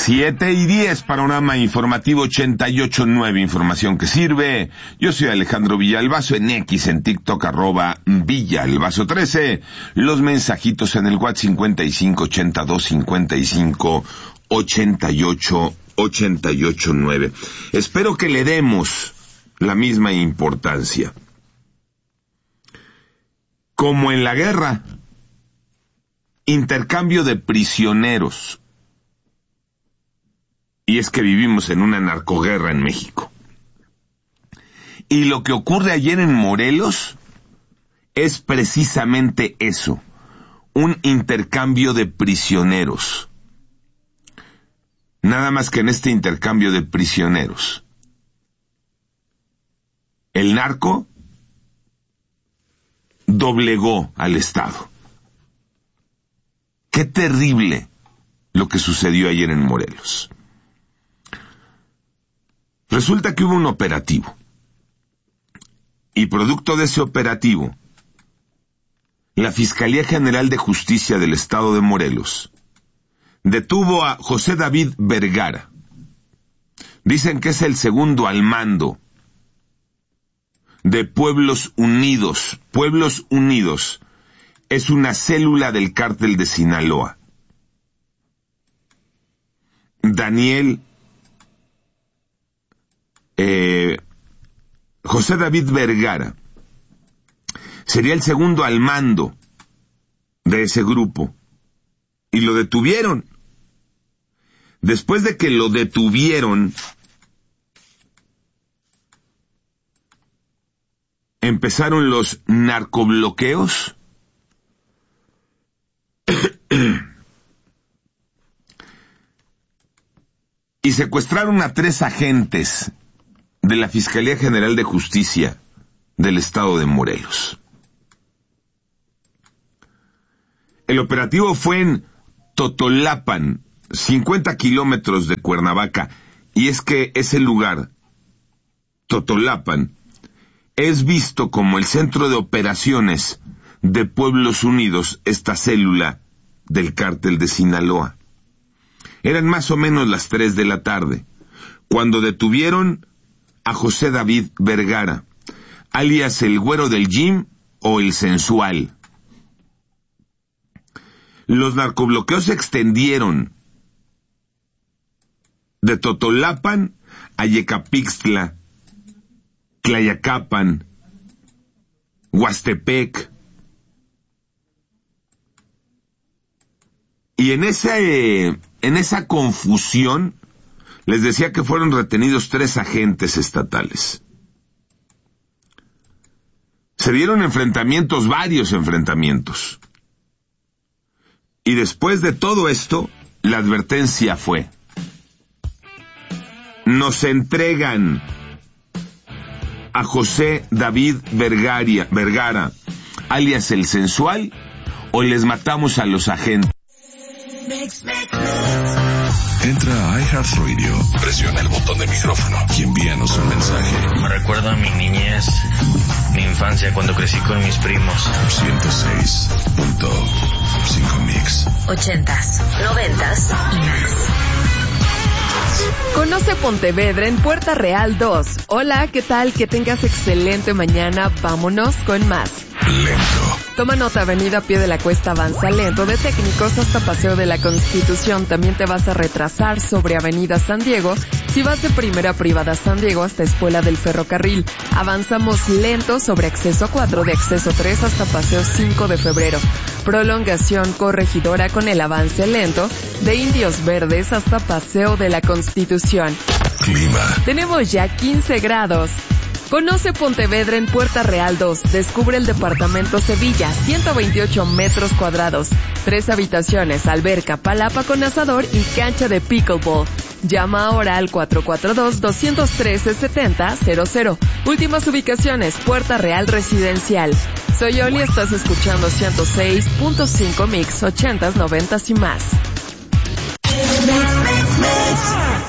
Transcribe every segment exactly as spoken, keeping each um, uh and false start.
Siete y diez, panorama informativo ochenta y ocho punto nueve, información que sirve. Yo soy Alejandro Villalbazo, en X, en TikTok, arroba Villalbazo trece. Los mensajitos en el WhatsApp cincuenta y cinco ochenta y dos cincuenta y cinco ochenta y ocho ochenta y ocho nueve. Espero que le demos la misma importancia. Como en la guerra, intercambio de prisioneros. Y es que vivimos en una narcoguerra en México. Y lo que ocurre ayer en Morelos es precisamente eso, un intercambio de prisioneros. Nada más que en este intercambio de prisioneros, el narco doblegó al Estado. Qué terrible lo que sucedió ayer en Morelos. Resulta que hubo un operativo, y producto de ese operativo, la Fiscalía General de Justicia del Estado de Morelos detuvo a José David Vergara. Dicen que es el segundo al mando de Pueblos Unidos. Pueblos Unidos es una célula del cártel de Sinaloa. Daniel Eh, José David Vergara sería el segundo al mando de ese grupo, y lo detuvieron. Después de que lo detuvieron, empezaron los narcobloqueos y secuestraron a tres agentes de la Fiscalía General de Justicia del Estado de Morelos. El operativo fue en Totolapan, cincuenta kilómetros de Cuernavaca, y es que ese lugar, Totolapan, es visto como el centro de operaciones de Pueblos Unidos, esta célula del cártel de Sinaloa. Eran más o menos las tres de la tarde, cuando detuvieron a José David Vergara, alias el Güero del Gym o el Sensual. Los narcobloqueos se extendieron de Totolapan a Yecapixtla, Tlayacapan, Huastepec. Y en ese, en esa confusión, les decía que fueron retenidos tres agentes estatales. Se dieron enfrentamientos, varios enfrentamientos. Y después de todo esto, la advertencia fue: nos entregan a José David Vergaria, Vergara, alias el Sensual, o les matamos a los agentes. Entra a iHeartRadio, presiona el botón de micrófono y envíanos un mensaje. Me recuerda a mi niñez, mi infancia, cuando crecí con mis primos. ciento seis punto cinco Mix. Ochentas, noventas y más. Conoce Pontevedra en Puerta Real dos. Hola, ¿qué tal? Que tengas excelente mañana. Vámonos con más. Lento. Toma nota, Avenida Pie de la Cuesta avanza lento de Técnicos hasta Paseo de la Constitución. También te vas a retrasar sobre Avenida San Diego si vas de Primera Privada San Diego hasta Escuela del Ferrocarril. Avanzamos lento sobre Acceso cuatro de Acceso tres hasta Paseo cinco de Febrero. Prolongación Corregidora con el avance lento de Indios Verdes hasta Paseo de la Constitución. Clima. Tenemos ya quince grados. Conoce Pontevedra en Puerta Real dos. Descubre el departamento Sevilla, ciento veintiocho metros cuadrados. Tres habitaciones, alberca, palapa con asador y cancha de pickleball. Llama ahora al cuatro cuatro dos, dos uno tres, siete cero cero cero. Últimas ubicaciones, Puerta Real Residencial. Soy Oli, estás escuchando ciento seis punto cinco Mix, ochentas, noventas y más.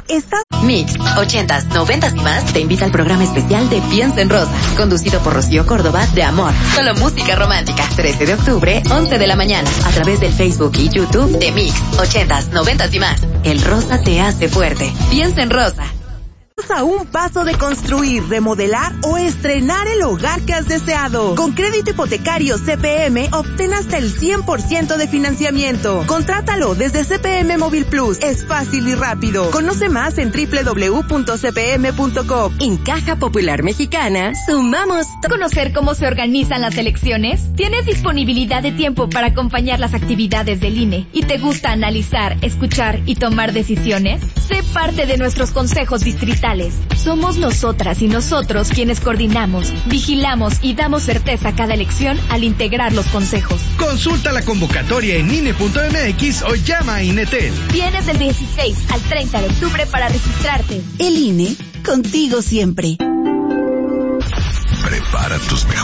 está... Mix, ochentas, noventas y más te invita al programa especial de Piensa en Rosa, conducido por Rocío Córdoba de Amor. Solo música romántica. trece de octubre, once de la mañana, a través del Facebook y YouTube de Mix, ochentas, noventas y más. El rosa te hace fuerte. Piensa en Rosa. A un paso de construir, remodelar o estrenar el hogar que has deseado. Con crédito hipotecario C P M, obtén hasta el cien por ciento de financiamiento. Contrátalo desde C P M Móvil Plus. Es fácil y rápido. Conoce más en doble u doble u doble u punto c p m punto com. En Caja Popular Mexicana, sumamos... ¿Conocer cómo se organizan las elecciones? ¿Tienes disponibilidad de tiempo para acompañar las actividades del I N E? ¿Y te gusta analizar, escuchar y tomar decisiones? Sé parte de nuestros consejos distritales. Somos nosotras y nosotros quienes coordinamos, vigilamos y damos certeza a cada elección al integrar los consejos. Consulta la convocatoria en I N E punto m x o llama a INETEL. Tienes del dieciséis al treinta de octubre para registrarte. El I N E, contigo siempre. Prepara tus mejores